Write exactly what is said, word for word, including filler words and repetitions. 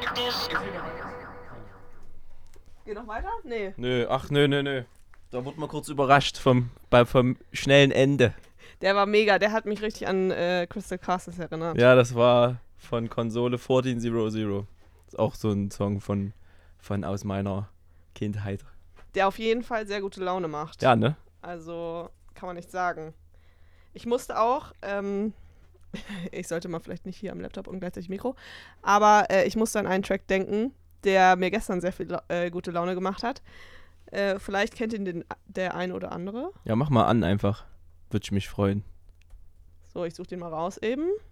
Geh noch weiter? Nee. Nö, ach nö, nö, nö. Da wurde man kurz überrascht vom, bei, vom schnellen Ende. Der war mega, der hat mich richtig an äh, Crystal Castles erinnert. Ja, das war von Konsole vierzehn hundert. Ist auch so ein Song von, von aus meiner Kindheit. Der auf jeden Fall sehr gute Laune macht. Ja, ne? Also, kann man nicht sagen. Ich musste auch, ähm, ich sollte mal vielleicht nicht hier am Laptop und gleichzeitig Mikro, aber äh, ich musste an einen Track denken, der mir gestern sehr viel La- äh, gute Laune gemacht hat. Äh, vielleicht kennt ihn den, der ein oder andere. Ja, mach mal an einfach. Würde ich mich freuen. So, ich suche den mal raus eben.